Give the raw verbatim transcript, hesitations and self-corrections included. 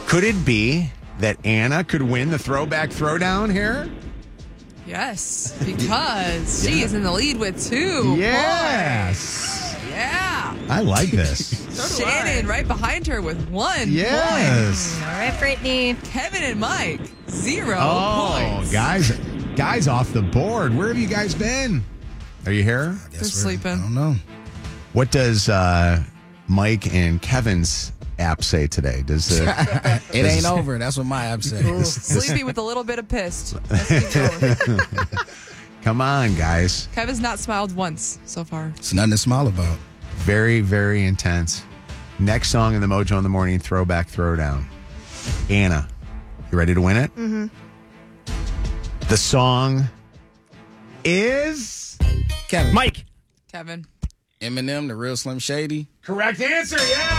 Could it be that Anna could win the throwback throwdown here? Yes, because she is in the lead with two Yes. points. Yeah. I like this. So Shannon right behind her with one Yes. point. All right, Brittany. Kevin and Mike, zero Oh, points. guys, guys off the board. Where have you guys been? Are you here? They're sleeping. I don't know. What does uh, Mike and Kevin's app say today? Does uh, It ain't over. That's what my app says. Sleepy with a little bit of pissed. Let's keep going. come on, guys? Kevin's not smiled once so far. It's nothing to smile about. Very, very intense. Next song in the Mojo in the Morning Throwback Throwdown. Anna, you ready to win it? Mm-hmm. The song is Kevin. Mike. Kevin. Eminem, the real Slim Shady. correct answer. Yeah.